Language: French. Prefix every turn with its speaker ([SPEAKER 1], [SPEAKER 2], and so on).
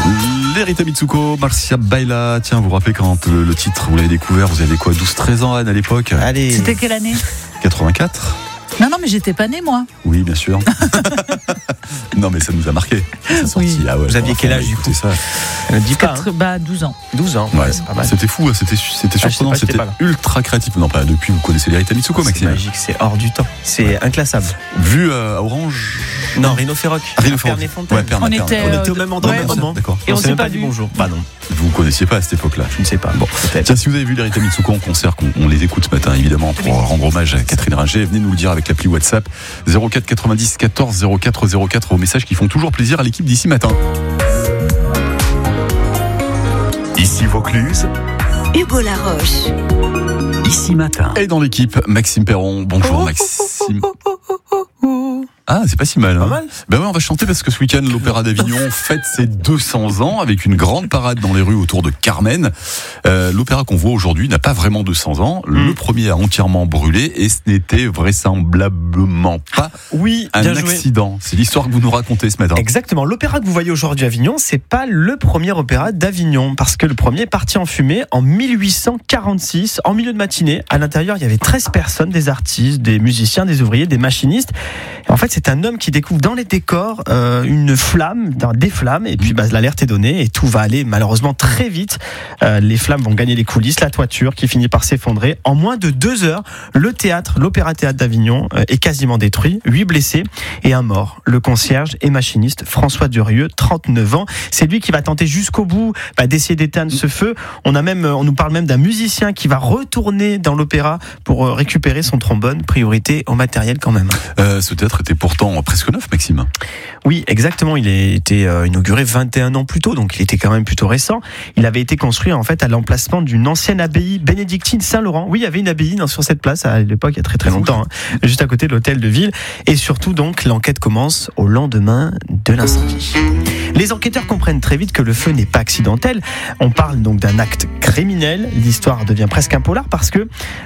[SPEAKER 1] Lerita Mitsuko, Marcia Baila. Tiens, vous vous rappelez quand le titre, vous l'avez découvert, vous avez quoi, 12-13 ans, Anne, à l'époque?
[SPEAKER 2] Allez.
[SPEAKER 3] C'était quelle année?
[SPEAKER 1] 84.
[SPEAKER 3] Non, mais j'étais pas née, moi.
[SPEAKER 1] Oui, bien sûr. Non, mais ça nous a marqué. C'est sorti.
[SPEAKER 3] Oui.
[SPEAKER 1] Ah ouais,
[SPEAKER 2] Vous aviez quel âge, du coup?
[SPEAKER 1] ça.
[SPEAKER 2] Dis pas, hein.
[SPEAKER 3] 12 ans.
[SPEAKER 2] 12 ans,
[SPEAKER 1] Ouais,
[SPEAKER 2] c'est pas mal.
[SPEAKER 1] c'était fou, c'était surprenant,
[SPEAKER 2] j'étais
[SPEAKER 1] c'était
[SPEAKER 2] pas là.
[SPEAKER 1] ultra créatif. Non, pas depuis, vous connaissez Lerita Mitsuko,
[SPEAKER 2] C'est
[SPEAKER 1] Maxime?
[SPEAKER 2] magique, c'est hors du temps. C'est inclassable.
[SPEAKER 1] Vu à Orange.
[SPEAKER 2] Non, Rhino Ferroc.
[SPEAKER 1] Rhino Ferroc.
[SPEAKER 2] Pernay-Fontaine.
[SPEAKER 1] Ouais,
[SPEAKER 3] On était
[SPEAKER 2] au même endroit,
[SPEAKER 3] ouais,
[SPEAKER 2] au même moment.
[SPEAKER 1] D'accord.
[SPEAKER 3] Et on
[SPEAKER 2] s'est
[SPEAKER 3] s'est
[SPEAKER 2] même
[SPEAKER 3] pas
[SPEAKER 2] pas dit
[SPEAKER 3] vu.
[SPEAKER 2] bonjour. Bah non,
[SPEAKER 1] Vous ne connaissiez pas à cette époque-là.
[SPEAKER 2] je ne sais pas. Bon, peut-être.
[SPEAKER 1] Tiens, si vous avez vu Lerita Mitsuko en concert, on les écoute ce matin évidemment pour rendre hommage à Catherine Ringer, venez nous le dire avec l'appli WhatsApp 04 90 14 04 04, aux messages qui font toujours plaisir à l'équipe d'ici matin.
[SPEAKER 4] Ici Vaucluse,
[SPEAKER 5] Hugo Laroche.
[SPEAKER 4] ici matin.
[SPEAKER 1] Et dans l'équipe, Maxime Perron. Bonjour Maxime. Ah, c'est pas si mal. Hein.
[SPEAKER 2] Pas mal.
[SPEAKER 1] Ben ouais, on va chanter parce que ce week-end, l'Opéra d'Avignon fête ses 200 ans avec une grande parade dans les rues autour de Carmen. L'opéra qu'on voit aujourd'hui n'a pas vraiment 200 ans. Le premier a entièrement brûlé et ce n'était vraisemblablement pas
[SPEAKER 2] Oui,
[SPEAKER 1] un
[SPEAKER 2] bien joué.
[SPEAKER 1] accident. C'est l'histoire que vous nous racontez ce matin.
[SPEAKER 2] Exactement. L'opéra que vous voyez aujourd'hui à Avignon, c'est pas le premier opéra d'Avignon, parce que le premier est parti en fumée en 1846, en milieu de matinée. À l'intérieur, il y avait 13 personnes, des artistes, des musiciens, des ouvriers, des machinistes. Et en fait, c'est un homme qui découvre dans les décors une flamme, des flammes, et puis l'alerte est donnée, et tout va aller malheureusement très vite. Les flammes vont gagner les coulisses, la toiture qui finit par s'effondrer. En moins de 2 heures, le théâtre, l'Opéra-Théâtre d'Avignon est quasiment détruit. 8 blessés et un mort. Le concierge et machiniste François Durieux, 39 ans. C'est lui qui va tenter jusqu'au bout d'essayer d'éteindre ce feu. On nous parle même d'un musicien qui va retourner dans l'opéra pour récupérer son trombone. Priorité au matériel quand même.
[SPEAKER 1] Ce théâtre était pourtant presque neuf, Maxime.
[SPEAKER 2] Oui, exactement. Il a été inauguré 21 ans plus tôt, donc il était quand même plutôt récent. Il avait été construit en fait à l'emplacement d'une ancienne abbaye bénédictine Saint-Laurent. Oui, il y avait une abbaye sur cette place à l'époque, il y a très très longtemps, juste à côté de l'hôtel de ville. Et surtout, donc, l'enquête commence au lendemain de l'incendie. Les enquêteurs comprennent très vite que le feu n'est pas accidentel. On parle donc d'un acte criminel. L'histoire devient presque un polar parce que